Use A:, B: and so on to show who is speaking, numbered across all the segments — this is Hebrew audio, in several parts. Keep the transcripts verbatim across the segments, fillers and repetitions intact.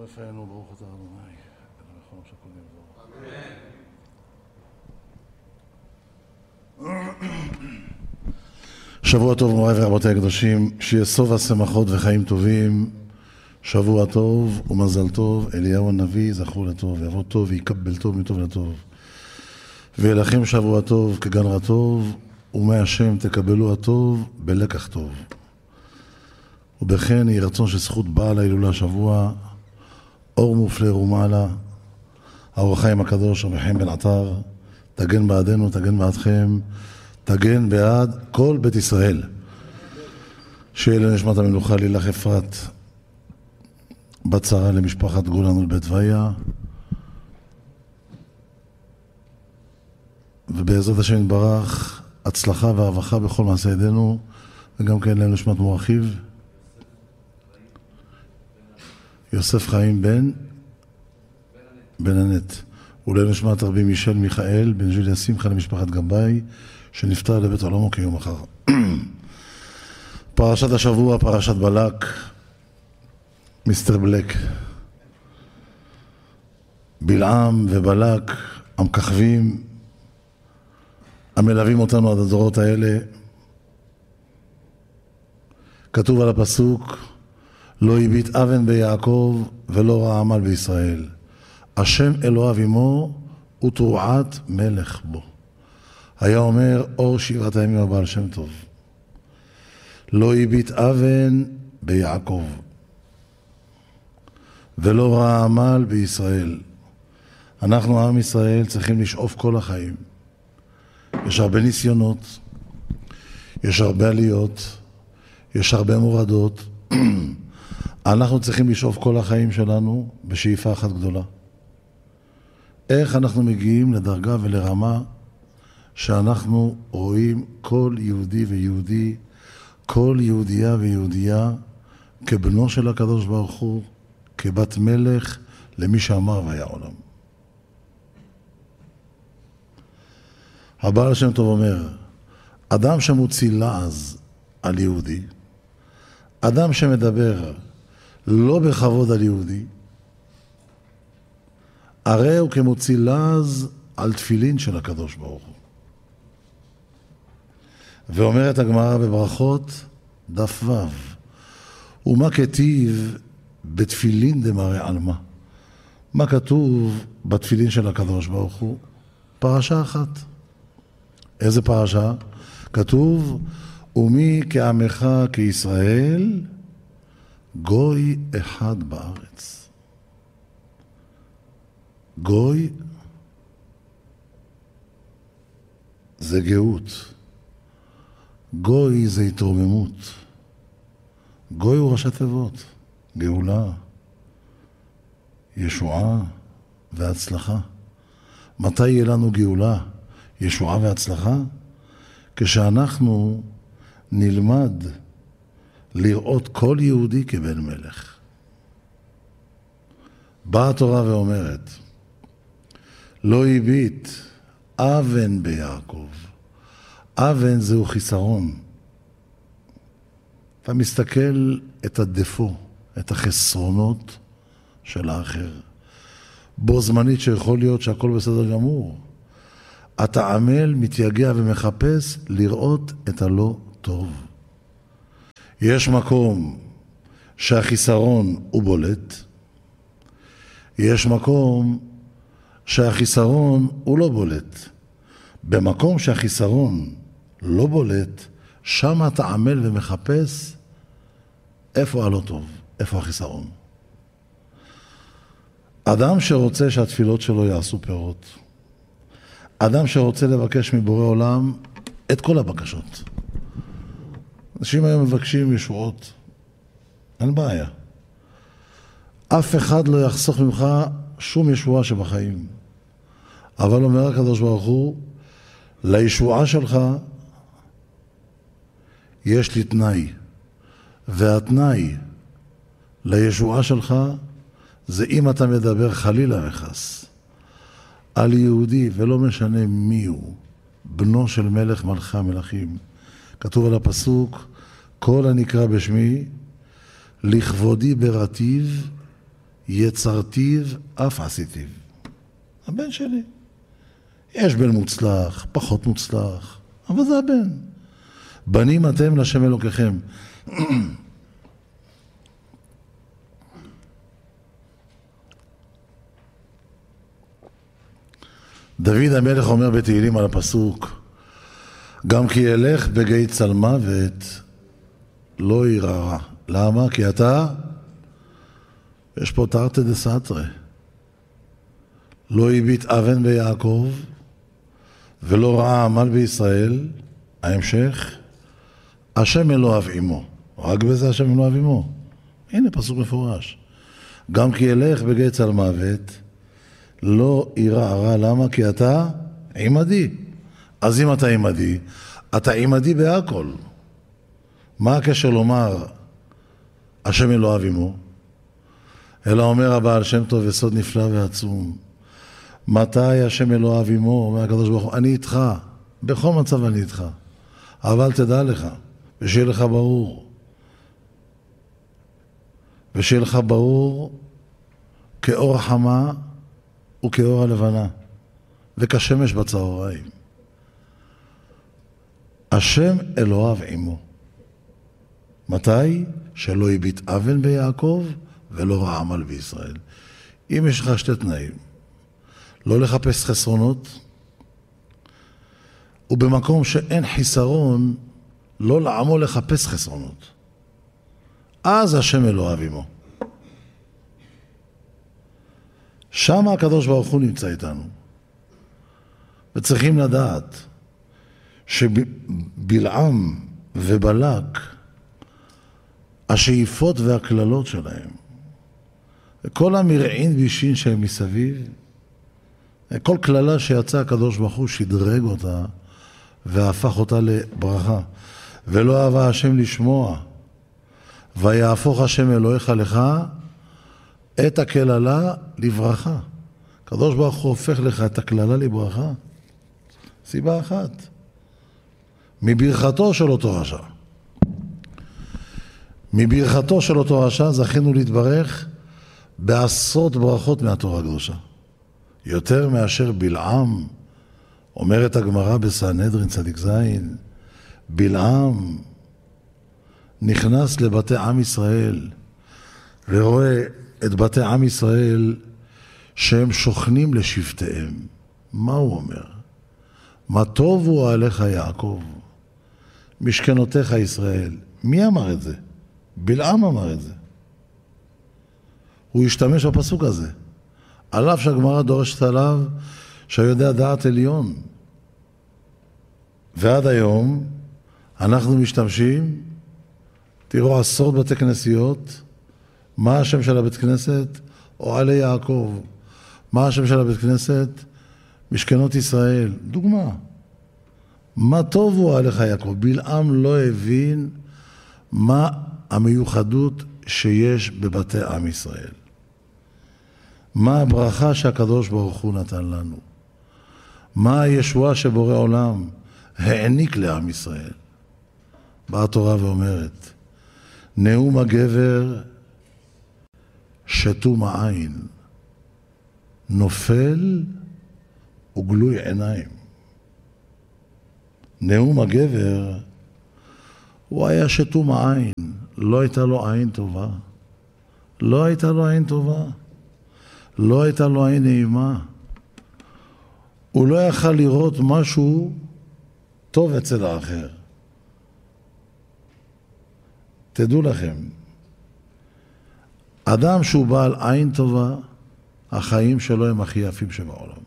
A: רפאנו, ברוך אתה אדוני, ולכל שכל יבוא. אמן. שבוע טוב מוריי ורבותיי הקדושים, שיהיה סוף השמחות וחיים טובים. שבוע טוב ומזל טוב, אליהו הנביא זכור לטוב, יבוא טוב ויקבל טוב מטוב לטוב. ויהיה לכם שבוע טוב כגן רטוב, ומהשם תקבלו הטוב בלקח טוב. ובכן יהי רצון שזכות בעל ההילולה השבוע, אור מופלא ומעלה, האור החיים הקדוש רבי חיים בן עטר, תגן בעדנו, תגן בעדכם, תגן בעד כל בית ישראל. שיהיה לנשמת המנוחה לילך אפרת, בצרה למשפחת גולן ולבית ויה, ובעזרת השם יתברך הצלחה והרווחה בכל מעשה ידינו, וגם כן לנשמת מורחיו יוסף חיים בן בן הנט, ולנשמת רבי מישל מיכאל בן ג'וליה שמחה למשפחת גבאי שנפטר לבית עולמו כיום אחר. פרשת השבוע, פרשת בלק, מיסטר בלק. בלעם ובלק המככבים המלווים אותנו עד הדורות האלה. כתוב על הפסוק, לא הביט אבן ביעקב ולא רע עמל בישראל, השם אלוהיו עמו ותרועת מלך בו. היה אומר אור שבעת הימים הבעל שם טוב, לא הביט אבן ביעקב ולא רע עמל בישראל. אנחנו עם ישראל צריכים לשאוף כל החיים. יש הרבה ניסיונות, יש הרבה עליות, יש הרבה מורדות. אנחנו צריכים לשאוף כל החיים שלנו בשאיפה אחת גדולה. איך אנחנו מגיעים לדרגה ולרמה שאנחנו רואים כל יהודי ויהודי, כל יהודייה ויהודייה כבנו של הקדוש ברוך הוא, כבת מלך למי שאמר והיה עולם. הבעל שם טוב אומר, אדם שמוציא לעז על יהודי, אדם שמדבר לא בכבוד על יהודי, הרי הוא כמוציא לעז על תפילין של הקדוש ברוך הוא. ואומרת הגמרא בברכות דף ו', ומה כתיב בתפילין דמראה עלמא? מה כתוב בתפילין של הקדוש ברוך הוא? פרשה אחת. איזה פרשה? כתוב, ומי כעמך כישראל גוי אחד בארץ. גוי זה גאות, גוי זה התרוממות, גוי הוא ראשי תיבות, גאולה, ישועה והצלחה. מתי יהיה לנו גאולה, ישועה והצלחה? כשאנחנו נלמד לראות כל יהודי כבן מלך. באה התורה ואומרת, לא הביט אבן ביעקב. אבן זהו חיסרון. אתה מסתכל את הדפו, את החסרונות של האחר. בו זמנית שיכול להיות שהכל בסדר גמור. אתה עמל, מתייגע ומחפש לראות את הלא טוב. יש מקום שהחיסרון הוא בולט, יש מקום שהחיסרון הוא לא בולט. במקום שהחיסרון לא בולט, שם אתה עמל ומחפש איפה הלא טוב, איפה החיסרון. אדם שרוצה שהתפילות שלו יעשו פירות, אדם שרוצה לבקש מבורא עולם את כל הבקשות. אנשים היום מבקשים ישועות, אין בעיה. אף אחד לא יחסוך ממך שום ישועה שבחיים. אבל אומר הקדוש ברוך הוא, לישועה שלך יש לי תנאי, והתנאי לישועה שלך זה אם אתה מדבר חלילה וחס על יהודי, ולא משנה מי הוא, בנו של מלך מלכי המלכים. כתוב על הפסוק, כל הנקרא בשמי, לכבודי ברטיב יצרתיו אף עשיתיו. הבן שלי. יש בן מוצלח, פחות מוצלח, אבל זה הבן. בנים אתם לשם אלוקיכם. דוד המלך אומר בתהילים על הפסוק, גם כי ילך בגיא צל מוות לא יירא. למה? כי אתה, יש פה תרתי דסתרי, לא הביט אבן ביעקב ולא ראה עמל בישראל. ההמשך, השם אלוהיו עמו. רק בזה השם אלוהיו עמו. הנה פסוק מפורש. גם כי ילך בגיא צל מוות לא יירא רע. למה? כי אתה עמדי. אז אם אתה עמדי, אתה עמדי בהכל. מה הקשר לומר השם אלוהיו עמו? אלא אומר הבעל שם טוב יסוד נפלא ועצום. מתי השם אלוהיו עמו? אומר הקדוש ברוך הוא, אני איתך, בכל מצב אני איתך, אבל תדע לך, ושיהיה לך ברור, ושיהיה לך ברור כאור החמה וכאור הלבנה, וכשמש בצהריים. השם אלוהיו עמו. מתי? שלא הביט אבן ביעקב ולא ראה עמל בישראל. אם יש לך שתי תנאים, לא לחפש חסרונות, ובמקום שאין חיסרון, לא לעמול לחפש חסרונות. אז השם אלוהיו עמו. שם הקדוש ברוך הוא נמצא איתנו. וצריכים לדעת שבלעם ובלק, השאיפות והכללות שלהם, כל המרעין בישין שהם מסביב, כל כללה שיצא הקדוש ברוך הוא שדרג אותה והפך אותה לברכה. ולא אהבה השם לשמוע, ויהפוך השם אלוהיך לך את הכללה לברכה. הקדוש ברוך הוא הופך לך את הכללה לברכה. סיבה אחת, מברכתו של אותו רשע. מברכתו של אותו רשע זכינו להתברך בעשרות ברכות מהתורה הקדושה. יותר מאשר בלעם, אומרת הגמרא בסנהדרין צדיק זין, בלעם נכנס לבתי עם ישראל ורואה את בתי עם ישראל שהם שוכנים לשבטיהם. מה הוא אומר? מה טוב הוא עליך יעקב, משכנותיך ישראל. מי אמר את זה? בלעם אמר את זה. הוא השתמש בפסוק הזה. על אף שהגמרא דורשת עליו שיודע דעת עליון. ועד היום אנחנו משתמשים, תראו עשרות בתי כנסיות, מה השם של הבית כנסת? אוהלי יעקב. מה השם של הבית כנסת? משכנות ישראל. דוגמה. מה טוב הוא עליך יעקב. בלעם לא הבין מה המיוחדות שיש בבתי עם ישראל. מה הברכה שהקדוש ברוך הוא נתן לנו. מה הישועה שבורא עולם העניק לעם ישראל. באה התורה ואומרת, נאום הגבר שתום העין, נופל וגלוי עיניים. נאום הגבר, הוא היה שתום העין, לא הייתה לו עין טובה. לא הייתה לו עין טובה. לא הייתה לו עין נעימה. הוא לא יכל לראות משהו טוב אצל האחר. תדעו לכם, אדם שהוא בעל עין טובה, החיים שלו הם הכי יפים שבעולם.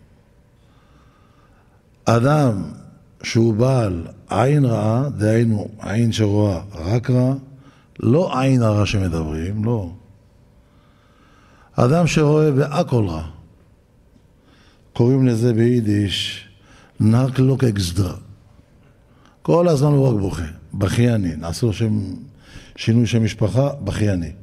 A: אדם שהוא בעל עין רעה, דהיינו עין שרואה רק רע, לא עין הרע שמדברים, לא. אדם שרואה בהכל רע, קוראים לזה ביידיש נרקלוק אקסדרה. כל הזמן הוא רק בוכה, בכייני, נעשו לו שם, שינוי שם משפחה, בכייני.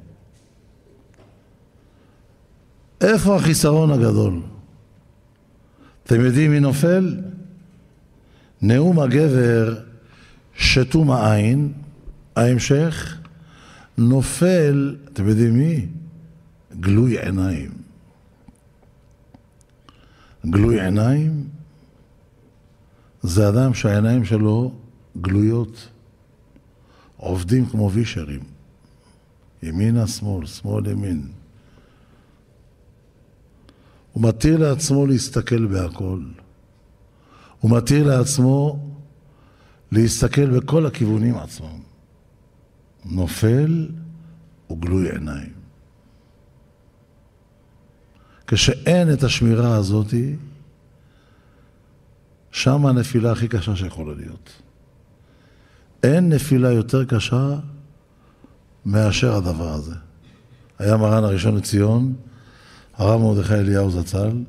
A: איפה החיסרון הגדול? אתם יודעים מי נופל? נאום הגבר שתום העין, ההמשך, נופל, אתם יודעים מי? גלוי עיניים. גלוי עיניים זה אדם שהעיניים שלו גלויות, עובדים כמו וישרים, ימינה שמאל, שמאל ימין. הוא מתיר לעצמו להסתכל בהכל. הוא מתיר לעצמו להסתכל בכל הכיוונים עצמם. נופל וגלוי עיניים. כשאין את השמירה הזאת, שם הנפילה הכי קשה שיכולה להיות. אין נפילה יותר קשה מאשר הדבר הזה. היה מרן הראשון לציון, הרב מרדכי אליהו זצ"ל,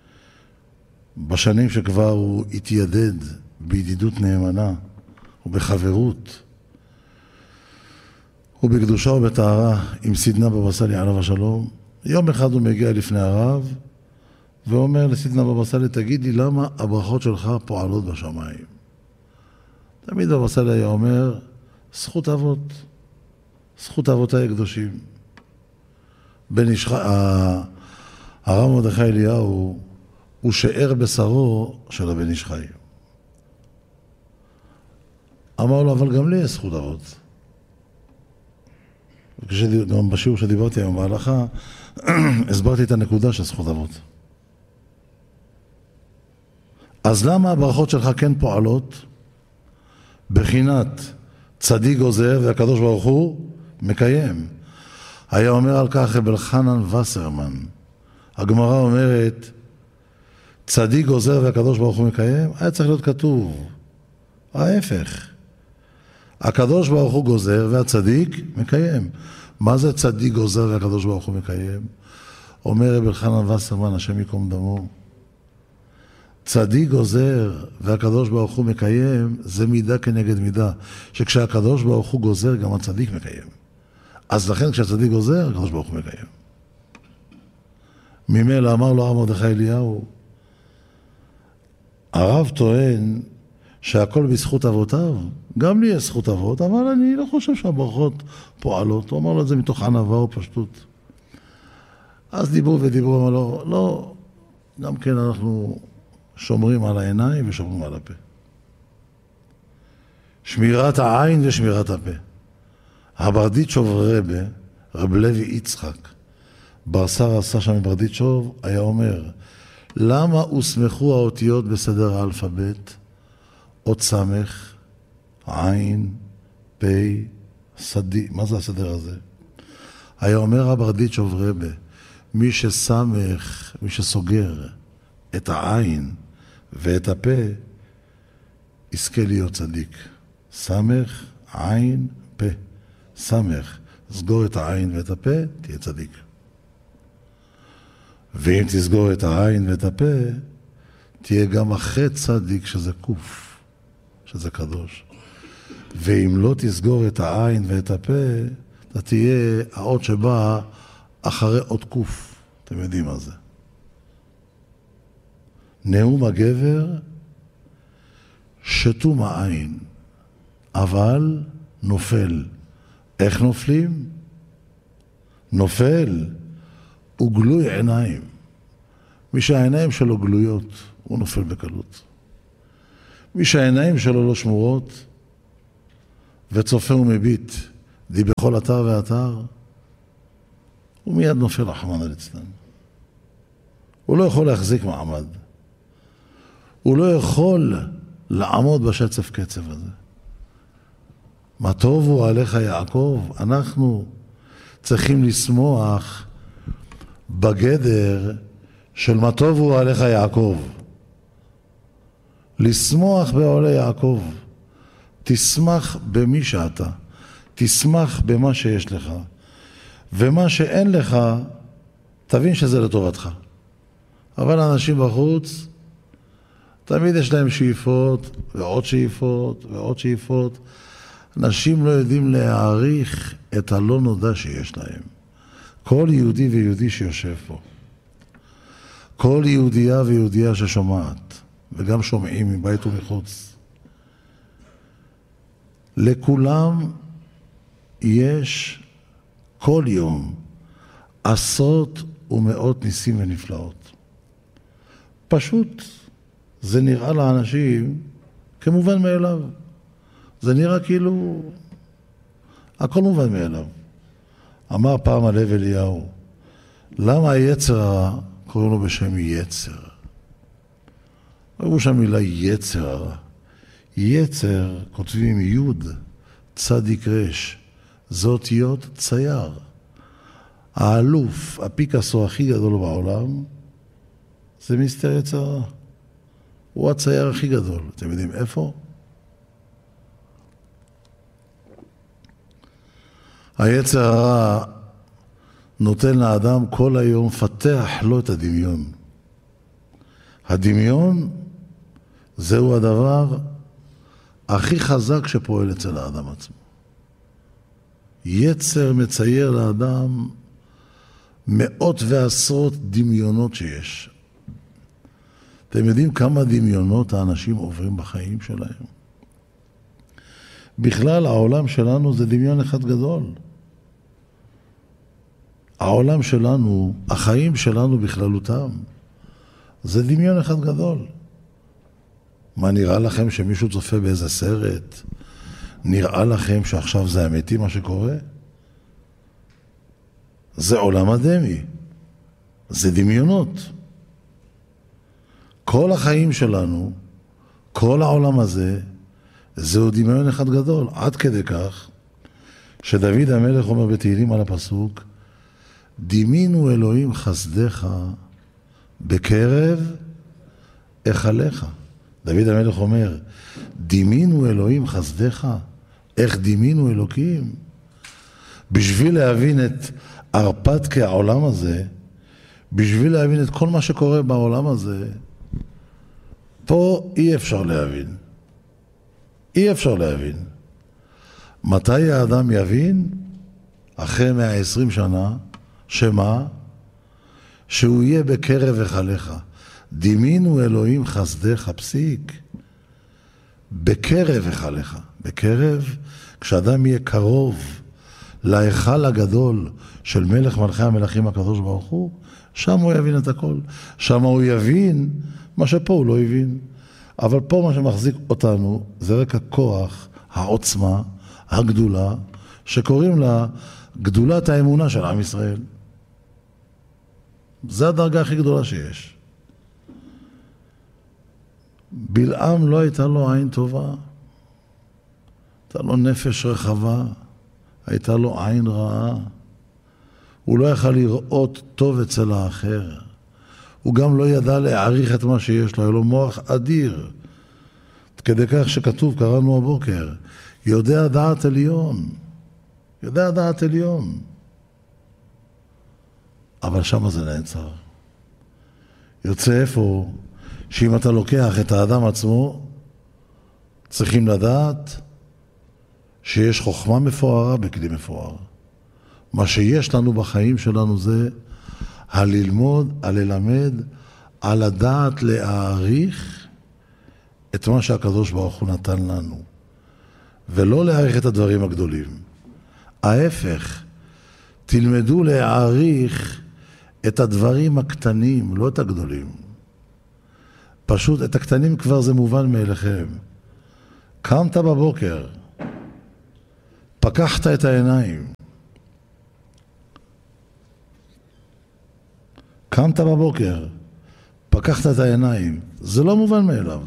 A: בשנים שכבר הוא התיידד בידידות נאמנה ובחברות ובקדושה ובטהרה עם סדנה בבא סאלי עליו השלום, יום אחד הוא מגיע לפני הרב ואומר לסדנה בבא סאלי, תגיד לי למה הברכות שלך פועלות בשמיים? תמיד בבא סאלי היה אומר, זכות אבות, זכות אבותיי הקדושים. בן איש חי, הרב מרדכי אליהו הוא שאר בשרו של הבן איש חי. אמר לו, אבל גם לי יש זכות אבות. גם בשיעור שדיברתי היום בהלכה, הסברתי את הנקודה של זכות אבות. אז למה הברכות שלך כן פועלות? בחינת צדיק גוזר והקדוש ברוך הוא מקיים. היה אומר על כך רב אלחנן וסרמן. הגמרא אומרת, צדיק גוזר והקדוש ברוך הוא מקיים, היה צריך להיות כתוב. ההפך. הקדוש ברוך הוא גוזר והצדיק מקיים. מה זה צדיק גוזר והקדוש ברוך הוא מקיים? אומר רב אלחנן וסרמן, השם ייקום דמו. צדיק גוזר והקדוש ברוך הוא מקיים, זה מידה כנגד מידה. שכשהקדוש ברוך הוא גוזר, גם הצדיק מקיים. אז לכן כשהצדיק גוזר, הקדוש ברוך הוא מקיים. ממילא אמר לו הרב מרדכי אליהו, הרב טוען שהכל בזכות אבותיו, גם לי יש זכות אבות, אבל אני לא חושב שהברכות פועלות. הוא אמר לו את זה מתוך ענווה ופשטות. אז דיברו ודיברו, אמר לו, לא, גם כן אנחנו שומרים על העיניים ושומרים על הפה. שמירת העין ושמירת הפה. הברדיצ'וב רבה, רב לוי יצחק, ברסר עשה שם ברדיצ'וב, היה אומר, למה הוסמכו האותיות בסדר האלפבית? אות סמך, עין, פי, סדי, מה זה הסדר הזה? היה אומר הברדיצ'וב רבה, מי שסמך, מי שסוגר את העין ואת הפה, יזכה להיות צדיק. סמך, עין, פה. סמך, סגור את העין ואת הפה, תהיה צדיק. ואם תסגור את העין ואת הפה, תהיה גם אחרי צדיק שזה קוף, שזה קדוש. ואם לא תסגור את העין ואת הפה, אתה תהיה האות שבא אחרי אות קוף. אתם יודעים מה זה. נאום הגבר, שתום העין, אבל נופל. איך נופלים? נופל וגלוי עיניים. מי שהעיניים שלו גלויות, הוא נופל בקלות. מי שהעיניים שלו לא שמורות, וצופה ומביט, די בכל אתר ואתר, הוא מיד נופל רחמנא ליצלן. הוא לא יכול להחזיק מעמד. הוא לא יכול לעמוד בשצף קצב הזה. מה טוב הוא עליך יעקב, אנחנו צריכים לשמוח בגדר של מה טוב הוא עליך יעקב. לשמוח בעולי יעקב. תשמח במי שאתה. תשמח במה שיש לך. ומה שאין לך, תבין שזה לטובתך. אבל האנשים בחוץ, תמיד יש להם שאיפות, ועוד שאיפות, ועוד שאיפות. אנשים לא יודעים להעריך את הלא נודע שיש להם. כל יהודי ויהודי שיושב פה, כל יהודייה ויהודייה ששומעת, וגם שומעים מבית ומחוץ, לכולם יש כל יום עשרות ומאות ניסים ונפלאות. פשוט זה נראה לאנשים כמובן מאליו. זה נראה כאילו הכל מובן מאליו. אמר פעם הלב אליהו, למה היצר הרע קוראים לו בשם יצר? ראו שם מילה יצר הרע. יצר כותבים יוד, צדיק רש, זה אותיות צייר. האלוף, הפיקאסו הכי גדול בעולם, זה מיסטר יצר הרע. הוא הצייר הכי גדול. אתם יודעים איפה? היצר הרע נותן לאדם כל היום, פתח לו את הדמיון. הדמיון זהו הדבר הכי חזק שפועל אצל האדם עצמו. יצר מצייר לאדם מאות ועשרות דמיונות שיש. אתם יודעים כמה דמיונות האנשים עוברים בחיים שלהם? בכלל העולם שלנו זה דמיון אחד גדול. העולם שלנו, החיים שלנו בכללותם, זה דמיון אחד גדול. מה נראה לכם שמישהו צופה באיזה סרט? נראה לכם שעכשיו זה אמיתי מה שקורה? זה עולם הדמי. זה דמיונות. כל החיים שלנו, כל העולם הזה, זהו דמיון אחד גדול. עד כדי כך שדוד המלך אומר בתהילים על הפסוק, דמינו אלוהים חסדך בקרב החליך. דוד המלך אומר, דמינו אלוהים חסדך, איך דמינו אלוקים? בשביל להבין את הרפתקי העולם הזה, בשביל להבין את כל מה שקורה בעולם הזה, פה אי אפשר להבין. אי אפשר להבין. מתי האדם יבין? אחרי מאה ועשרים שנה, שמה? שהוא יהיה בקרב החליך. דמינו אלוהים חסדך, פסיק. בקרב החליך. בקרב, כשאדם יהיה קרוב להיכל הגדול של מלך מלכי המלכים הקדוש ברוך הוא, שם הוא יבין את הכל. שם הוא יבין מה שפה הוא לא הבין. אבל פה מה שמחזיק אותנו זה רק הכוח, העוצמה, הגדולה, שקוראים לה גדולת האמונה של עם ישראל. זה הדרגה הכי גדולה שיש. בלעם לא הייתה לו עין טובה, הייתה לו נפש רחבה, הייתה לו עין רעה. הוא לא יכל לראות טוב אצל האחר. הוא גם לא ידע להעריך את מה שיש לו, היה לו מוח אדיר. כדי כך שכתוב, קראנו הבוקר, יודע דעת עליון. יודע דעת עליון. אבל שם זה נעצר. יוצא איפה שאם אתה לוקח את האדם עצמו, צריכים לדעת שיש חוכמה מפוארה בכלי מפואר. מה שיש לנו בחיים שלנו זה הללמוד, הללמד, על הדעת להעריך את מה שהקדוש ברוך הוא נתן לנו. ולא להעריך את הדברים הגדולים. ההפך, תלמדו להעריך את הדברים הקטנים, לא את הגדולים. פשוט את הקטנים כבר זה מובן מאליכם. קמת בבוקר, פקחת את העיניים. קמת בבוקר, פקחת את העיניים. זה לא מובן מאליו.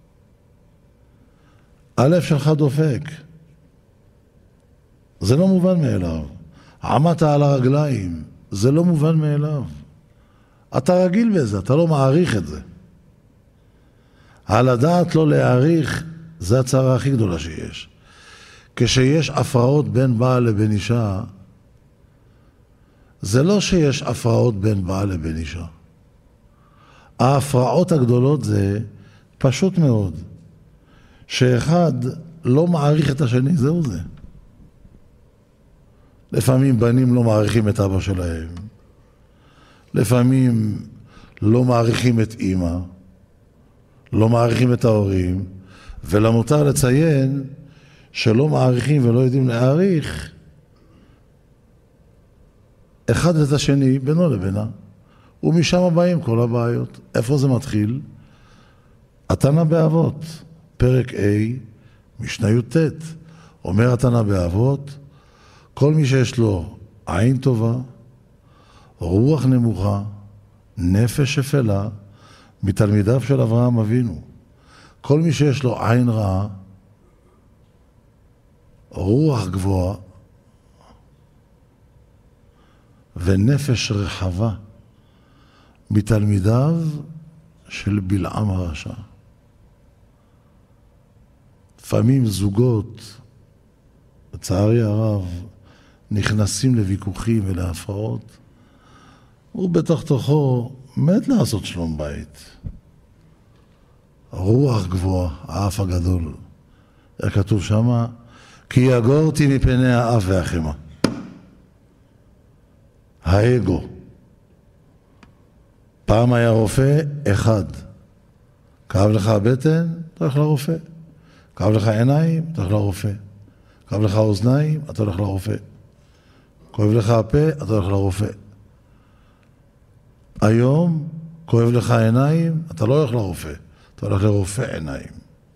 A: הלב שלך דופק. זה לא מובן מאליו. עמדת על הרגליים. זה לא מובן מאליו. אתה רגיל בזה, אתה לא מעריך את זה. על הדעת לא להעריך, זה הצערה הכי גדולה שיש. כשיש הפרעות בין בעל לבין אישה, זה לא שיש הפרעות בין בעל לבין אישה. ההפרעות הגדולות זה פשוט מאוד. שאחד לא מעריך את השני, זהו זה. לפעמים בנים לא מעריכים את אבא שלהם. לפעמים לא מעריכים את אמא. לא מעריכים את ההורים. ולמותר לציין שלא מעריכים ולא יודעים להעריך אחד את השני, בינו לבינה. ומשם באים כל הבעיות. איפה זה מתחיל? התנא באבות, פרק A, משנה י"ט. אומר התנא באבות, כל מי שיש לו עין טובה, רוח נמוכה, נפש שפלה, מתלמידיו של אברהם אבינו. כל מי שיש לו עין רעה, רוח גבוהה, ונפש רחבה, מתלמידיו של בלעם הרשע. לפעמים זוגות, לצערי הרב, נכנסים לוויכוחים ולהפרעות, הוא בתוך תוכו מת לעשות שלום בית. רוח גבוהה, האף הגדול. איך כתוב שמה? כי יגורתי מפני האף והחמה. האגו. פעם היה רופא אחד. כאב לך הבטן, אתה הולך לרופא. כאב לך עיניים, אתה הולך לרופא. כאב לך אוזניים, אתה הולך לרופא. כואב לך הפה, אתה הולך לרופא. היום, כואב לך עיניים, אתה לא הולך לרופא. אתה הולך לרופא עיניים.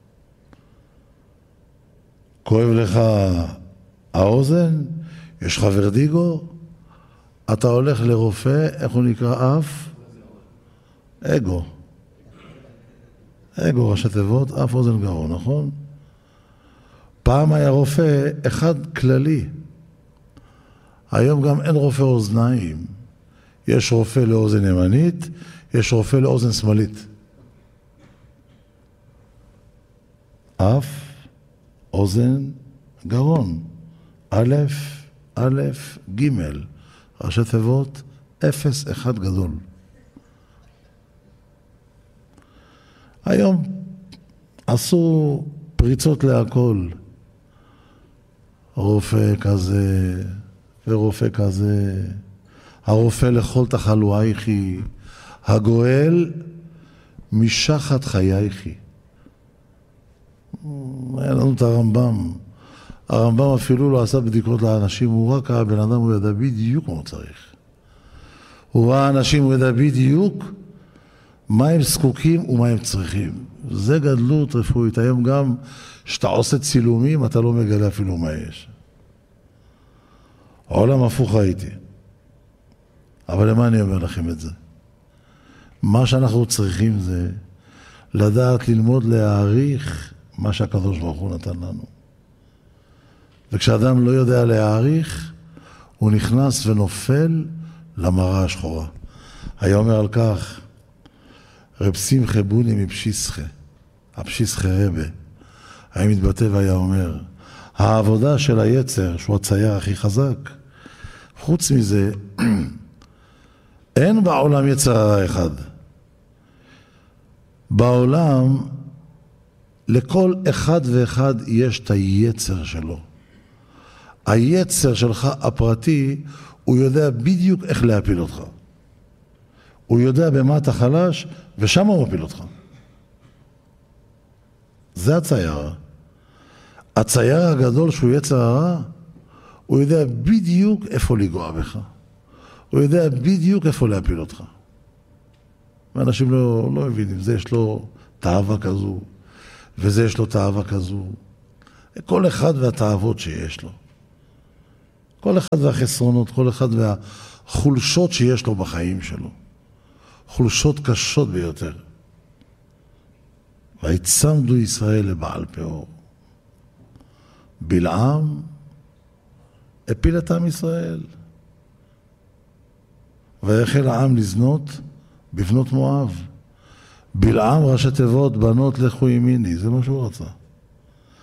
A: כואב לך האוזן, יש לך ורדיגו, אתה הולך לרופא, איך הוא נקרא אף? אגו. אגו, ראשי תיבות, אף אוזן גרון, נכון? פעם היה רופא אחד כללי. היום גם אין רופא אוזניים. יש רופא לאוזן ימנית, יש רופא לאוזן שמאלית. אף, אוזן, גרון. א', א', ג', ראשי תיבות, אפס, אחד גדול. היום עשו פריצות להכל. רופא כזה ורופא כזה. הרופא לכל תחלואייך, הגואל משחת חייך. היה לנו את הרמב"ם. הרמב"ם אפילו לא עשה בדיקות לאנשים, הוא רק הבן אדם, הוא ידע בדיוק מה הוא צריך. הוא ראה אנשים, הוא ידע בדיוק מה הם זקוקים ומה הם צריכים. זה גדלות רפואית. היום גם שאתה עושה צילומים, אתה לא מגלה אפילו מה יש. העולם הפוך הייתי. אבל למה אני אומר לכם את זה? מה שאנחנו צריכים זה לדעת ללמוד להעריך מה שהקדוש ברוך הוא נתן לנו. וכשאדם לא יודע להעריך, הוא נכנס ונופל למראה השחורה. היה אומר על כך, רב שמחה בוני מפשיסחה, הפשיסחה רבה, היה מתבטא והיה אומר, העבודה של היצר, שהוא הצייר הכי חזק, חוץ מזה, אין בעולם יצר הרע אחד. בעולם, לכל אחד ואחד יש את היצר שלו. היצר שלך הפרטי, הוא יודע בדיוק איך להפיל אותך. הוא יודע במה אתה חלש, ושם הוא מפיל אותך. זה הצייר. הצייר הגדול שהוא יצר הרע, הוא יודע בדיוק איפה לגוע בך. הוא יודע בדיוק איפה להפיל אותך. ואנשים לא, לא מבינים, זה יש לו תאווה כזו, וזה יש לו תאווה כזו. כל אחד והתאוות שיש לו. כל אחד והחסרונות, כל אחד והחולשות שיש לו בחיים שלו. חולשות קשות ביותר. ויצמדו ישראל לבעל פאור. בלעם הפיל את עם ישראל. ויחל העם לזנות בבנות מואב. בלעם ראשי תיבות, בנות לכו ימיני, זה מה שהוא רצה.